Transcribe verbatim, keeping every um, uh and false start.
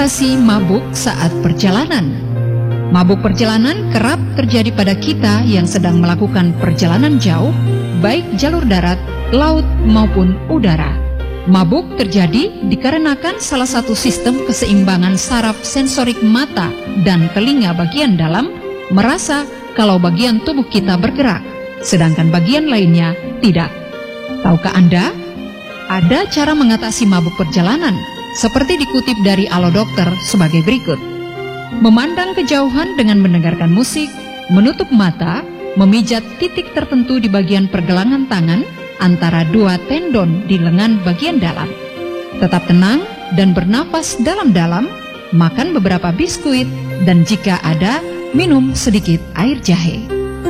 Mengatasi mabuk saat perjalanan. Mabuk perjalanan kerap terjadi pada kita yang sedang melakukan perjalanan jauh, baik jalur darat, laut maupun udara. Mabuk terjadi dikarenakan salah satu sistem keseimbangan saraf sensorik mata dan telinga bagian dalam merasa kalau bagian tubuh kita bergerak, sedangkan bagian lainnya tidak. Tahukah Anda? Ada cara mengatasi mabuk perjalanan, seperti dikutip dari Alo Dokter sebagai berikut. Memandang kejauhan dengan mendengarkan musik, menutup mata, memijat titik tertentu di bagian pergelangan tangan antara dua tendon di lengan bagian dalam. Tetap tenang dan bernafas dalam-dalam, makan beberapa biskuit, dan jika ada, minum sedikit air jahe.